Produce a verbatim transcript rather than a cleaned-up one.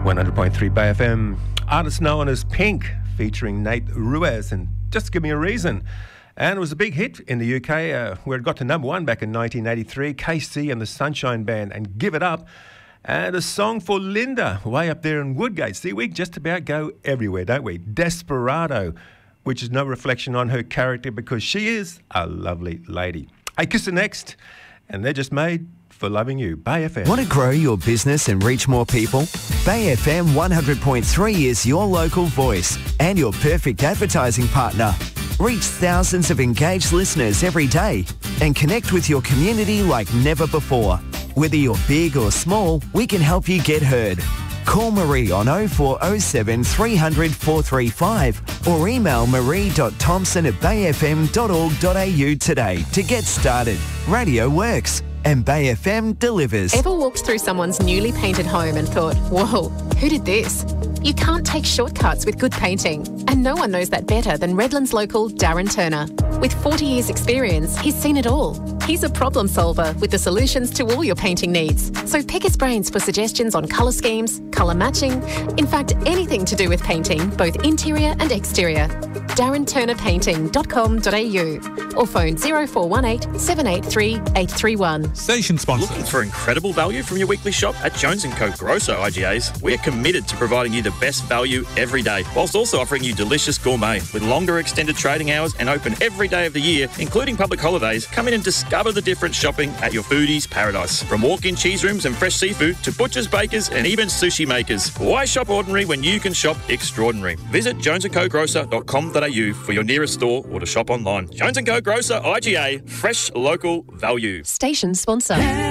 one hundred point three Bay F M. Artist known as Pink, featuring Nate Ruiz, and Just Give Me a Reason. And it was a big hit in the U K, uh, where it got to number one back in nineteen eighty-three. K C and the Sunshine Band and Give It Up. And a song for Linda, way up there in Woodgate. See, we just about go everywhere, don't we? Desperado, which is no reflection on her character because she is a lovely lady. Hey, Kiss Her Next, and they're just made for loving you. Bay F M. Want to grow your business and reach more people? Bay F M one hundred point three is your local voice and your perfect advertising partner. Reach thousands of engaged listeners every day and connect with your community like never before. Whether you're big or small, we can help you get heard. Call Marie on oh four oh seven, three hundred, four three five or email marie dot thompson at bay f m dot org dot a u today to get started. Radio works and Bay F M delivers. Ever walked through someone's newly painted home and thought, whoa, who did this? You can't take shortcuts with good painting. And no one knows that better than Redlands local Darren Turner. With forty years experience, he's seen it all. He's a problem solver with the solutions to all your painting needs. So pick his brains for suggestions on colour schemes, colour matching, in fact, anything to do with painting, both interior and exterior. darren turner painting dot com dot a u or phone oh four one eight, seven eight three, eight three one. Station sponsor. Looking for incredible value from your weekly shop? At Jones and Co Grosso I G As, we are committed to providing you the best value every day, whilst also offering you delicious gourmet. With longer extended trading hours and open every day of the year, including public holidays, come in and discover the difference shopping at your foodie's paradise. From walk-in cheese rooms and fresh seafood to butchers, bakers and even sushi makers. Why shop ordinary when you can shop extraordinary? Visit jones and co grocer dot com dot a u for your nearest store or to shop online. Jones and Co Grocer I G A, fresh local value. Station sponsor.